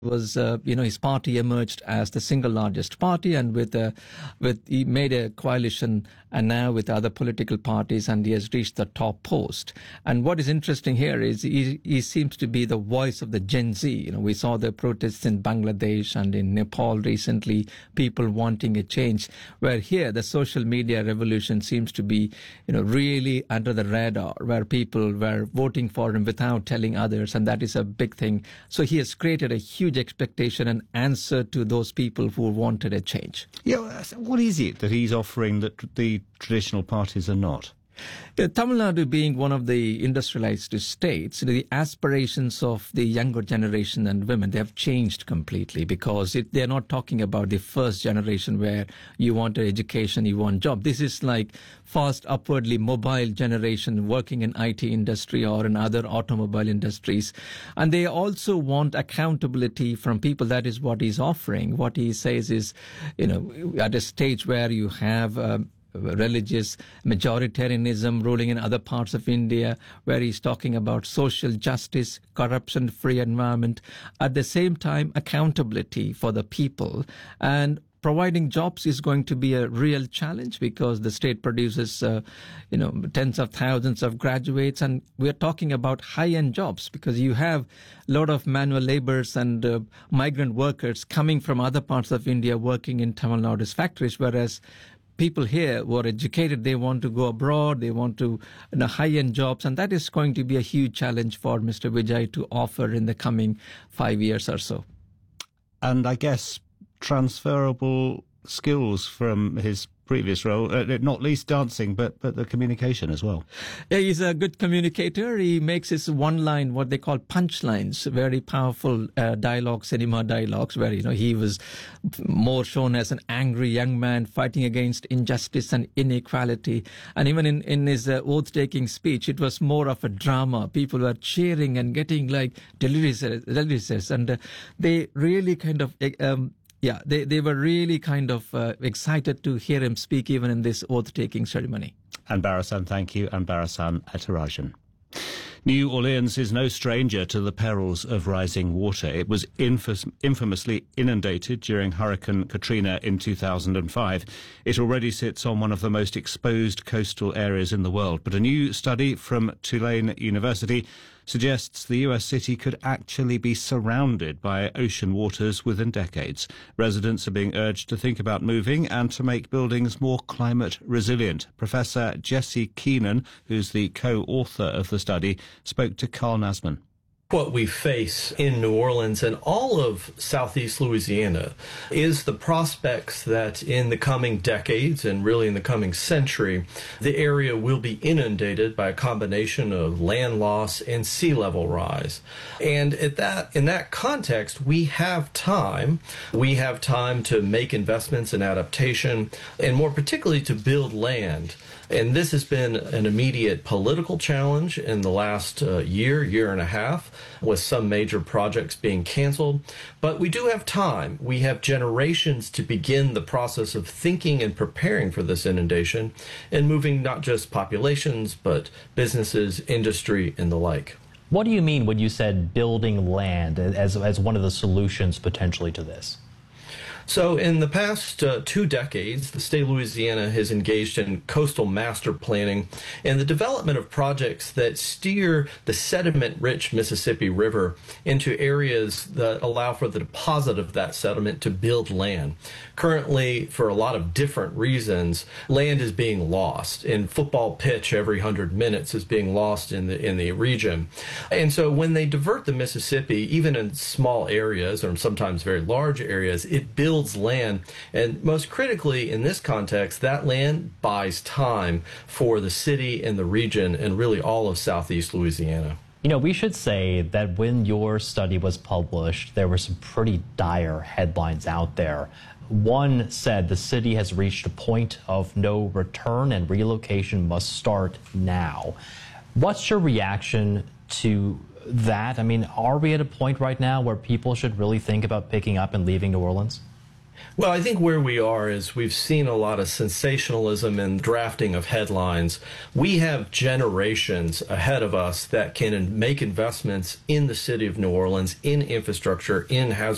was, his party emerged as the single largest party, and he made a coalition, and now with other political parties, and he has reached the top post. And what is interesting here is he seems to be the voice of the Gen Z. We saw the protests in Bangladesh and in Nepal recently, people wanting a change. Where here, the social media revolution seems to be, really under the radar, where people were voting for him without telling others, and that is a big thing. So he has created a huge expectation and answer to those people who wanted a change. Yeah, what is it that he's offering that the traditional parties are not? Tamil Nadu being one of the industrialized states, the aspirations of the younger generation and women, they have changed completely, because they're not talking about the first generation where you want an education, you want a job. This is like fast, upwardly mobile generation working in IT industry or in other automobile industries. And they also want accountability from people. That is what he's offering. What he says is, at a stage where you have religious majoritarianism ruling in other parts of India, where he's talking about social justice, corruption-free environment, at the same time accountability for the people. And providing jobs is going to be a real challenge, because the state produces, tens of thousands of graduates, and we're talking about high-end jobs, because you have a lot of manual laborers and migrant workers coming from other parts of India working in Tamil Nadu's factories, whereas people here who are educated, they want to go abroad, they want to high-end jobs, and that is going to be a huge challenge for Mr. Vijay to offer in the coming 5 years or so. And I guess transferable skills from his previous role, not least dancing, but the communication as well. Yeah, he's a good communicator. He makes his one line, what they call punchlines, very powerful cinema dialogues, where, he was more shown as an angry young man fighting against injustice and inequality. And even in his oath-taking speech, it was more of a drama. People were cheering and getting like delirious. And they really kind of... they were really kind of excited to hear him speak even in this oath-taking ceremony. And Barasan, thank you. And Barasan Attarajan. New Orleans is no stranger to the perils of rising water. It was infamously inundated during Hurricane Katrina in 2005. It already sits on one of the most exposed coastal areas in the world. But a new study from Tulane University suggests the US city could actually be surrounded by ocean waters within decades. Residents are being urged to think about moving and to make buildings more climate resilient. Professor Jesse Keenan, who's the co-author of the study, spoke to Carl Nasman. What we face in New Orleans and all of Southeast Louisiana is the prospects that in the coming decades and really in the coming century, the area will be inundated by a combination of land loss and sea level rise. And in that context, we have time. We have time to make investments in adaptation, and more particularly to build land. And this has been an immediate political challenge in the last year and a half, with some major projects being canceled. But we do have time. We have generations to begin the process of thinking and preparing for this inundation and moving not just populations, but businesses, industry, and the like. What do you mean when you said building land as one of the solutions potentially to this? So in the past 2 decades, the state of Louisiana has engaged in coastal master planning and the development of projects that steer the sediment-rich Mississippi River into areas that allow for the deposit of that sediment to build land. Currently, for a lot of different reasons, land is being lost. In football pitch, every 100 minutes is being lost in the region. And so when they divert the Mississippi, even in small areas or sometimes very large areas, it builds land, and most critically in this context, that land buys time for the city and the region and really all of Southeast Louisiana. We should say that when your study was published, there were some pretty dire headlines out there. One said the city has reached a point of no return and relocation must start now. What's your reaction to that? I mean, are we at a point right now where people should really think about picking up and leaving New Orleans? Well, I think where we are is we've seen a lot of sensationalism and drafting of headlines. We have generations ahead of us that can make investments in the city of New Orleans, in infrastructure, in hazard